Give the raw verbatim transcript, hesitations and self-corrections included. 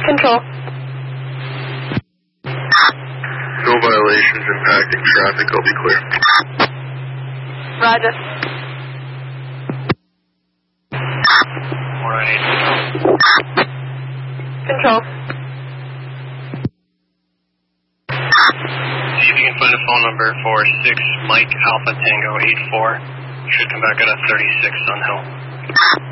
Control. No violations impacting traffic. I'll be clear. Roger. Alright. Control. See if you can find a phone number for six Mike Alpha Tango eight four. Should come back at a thirty-six on Hill.